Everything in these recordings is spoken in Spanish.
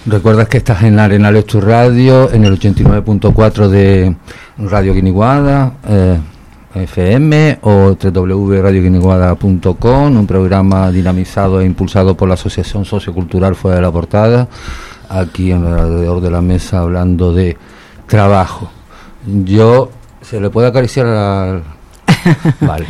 Recuerdas que estás en Arenales Tu Radio, en el 89.4 de Radio Guiniguada, FM, o www.radioguiniguada.com, un programa dinamizado e impulsado por la Asociación Sociocultural Fuera de la Portada, aquí alrededor de la mesa hablando de trabajo. ¿Se le puede acariciar al...? Vale.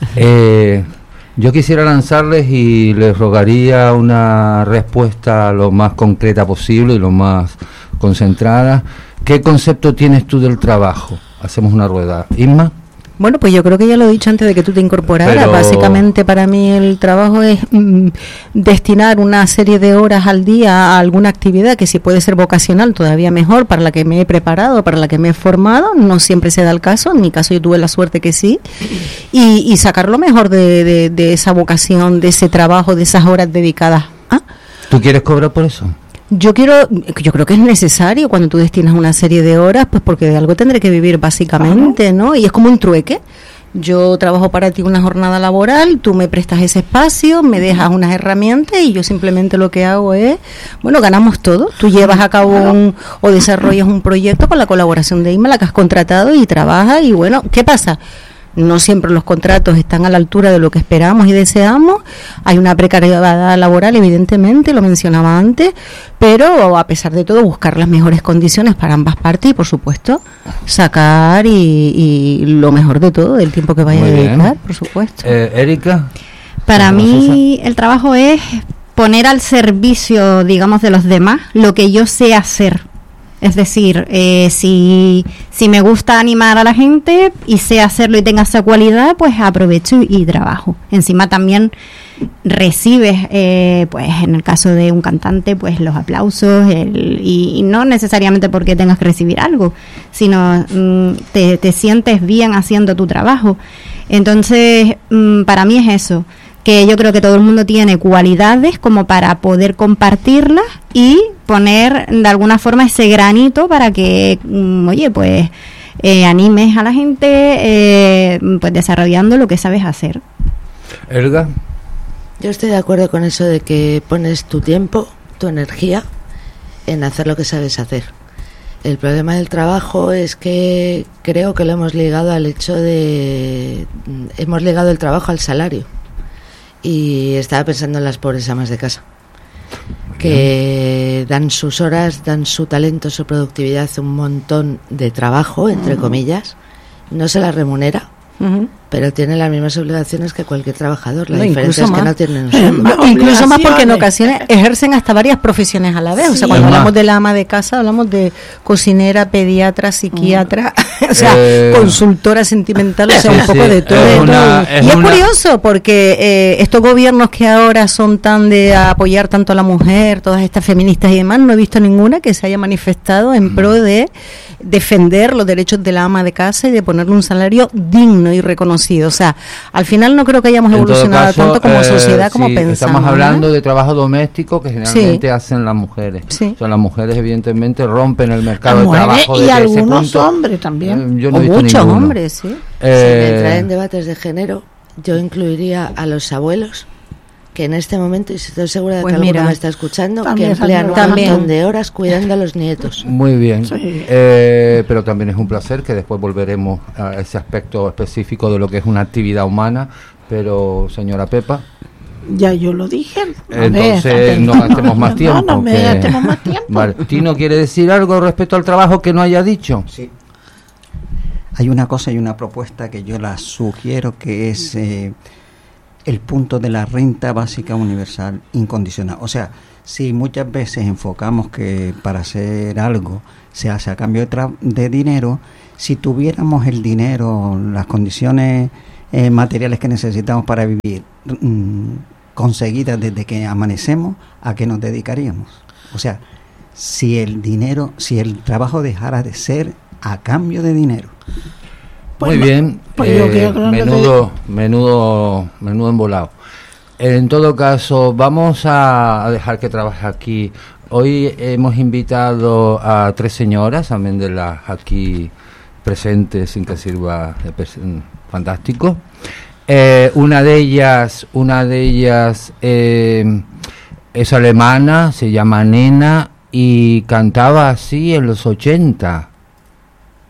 Yo quisiera lanzarles y les rogaría una respuesta lo más concreta posible y lo más concentrada. ¿Qué concepto tienes tú del trabajo? Hacemos una rueda. Isma. Bueno, pues yo creo que ya lo he dicho antes de que tú te incorporaras. Básicamente para mí el trabajo es destinar una serie de horas al día a alguna actividad que si puede ser vocacional todavía mejor, para la que me he preparado, para la que me he formado. No siempre se da el caso, en mi caso yo tuve la suerte que sí, y sacar lo mejor de esa vocación, de ese trabajo, de esas horas dedicadas. ¿Tú quieres cobrar por eso? Yo creo que es necesario cuando tú destinas una serie de horas, pues porque de algo tendré que vivir básicamente, ¿no? Y es como un trueque. Yo trabajo para ti una jornada laboral, tú me prestas ese espacio, me dejas unas herramientas y yo simplemente lo que hago es, ganamos todo. Tú llevas a cabo o desarrollas un proyecto con la colaboración de Isma, la que has contratado, y trabajas y ¿qué pasa? No siempre los contratos están a la altura de lo que esperamos y deseamos. Hay una precariedad laboral, evidentemente, lo mencionaba antes, pero a pesar de todo buscar las mejores condiciones para ambas partes y, por supuesto, sacar y lo mejor de todo, del tiempo que vaya a dedicar, por supuesto. Erika. Para mí el trabajo es poner al servicio, digamos, de los demás lo que yo sé hacer. Es decir, si me gusta animar a la gente y sé hacerlo y tenga esa cualidad, pues aprovecho y trabajo. Encima también recibes, pues en el caso de un cantante, pues los aplausos, y no necesariamente porque tengas que recibir algo, sino te sientes bien haciendo tu trabajo. Entonces, para mí es eso, que yo creo que todo el mundo tiene cualidades como para poder compartirlas y poner de alguna forma ese granito para que, animes a la gente, pues desarrollando lo que sabes hacer. Elga. Yo estoy de acuerdo con eso de que pones tu tiempo, tu energía en hacer lo que sabes hacer. El problema del trabajo es que creo que lo hemos ligado al hecho hemos ligado el trabajo al salario. Y estaba pensando en las pobres amas de casa, que dan sus horas, dan su talento, su productividad, un montón de trabajo, entre comillas, no se las remunera, pero tienen las mismas obligaciones que cualquier trabajador. La diferencia es que no tienen un sueldo. Incluso más, porque en ocasiones ejercen hasta varias profesiones a la vez. Sí. O sea, cuando hablamos de la ama de casa, hablamos de cocinera, pediatra, psiquiatra, o sea, consultora sentimental, o sea, un poco de todo. Y es curioso porque estos gobiernos que ahora son tan de apoyar tanto a la mujer, todas estas feministas y demás, no he visto ninguna que se haya manifestado en pro de defender los derechos de la ama de casa y de ponerle un salario digno y reconocido. O sea, al final no creo que hayamos evolucionado tanto como sociedad como pensamos. Estamos hablando de trabajo doméstico que generalmente hacen las mujeres. Sí. O sea, las mujeres evidentemente rompen el mercado de trabajo. Y algunos hombres también. Yo no he visto muchos ninguno. Hombres, sí. Sin entrar en debates de género, yo incluiría a los abuelos, que en este momento, y estoy segura de que alguno me está escuchando, que emplean un montón de horas cuidando a los nietos. Muy bien, sí. Pero también es un placer, que después volveremos a ese aspecto específico de lo que es una actividad humana. Pero, señora Pepa, ya yo lo dije. Entonces no gastemos más tiempo. No gastemos más tiempo. Vale. ¿Tino quiere decir algo respecto al trabajo que no haya dicho? Sí. Hay una cosa y una propuesta que yo la sugiero, que es el punto de la renta básica universal incondicional. O sea, si muchas veces enfocamos que para hacer algo se hace a cambio de dinero, si tuviéramos el dinero, las condiciones materiales que necesitamos para vivir conseguidas desde que amanecemos, ¿a qué nos dedicaríamos? O sea, si el trabajo dejara de ser a cambio de dinero. Muy bien, menudo embolado. En todo caso, vamos a dejar que trabaje aquí. Hoy hemos invitado a 3 señoras, también de las aquí presentes, sin que sirva de fantástico. Una de ellas es alemana, se llama Nena, y cantaba así en los 80.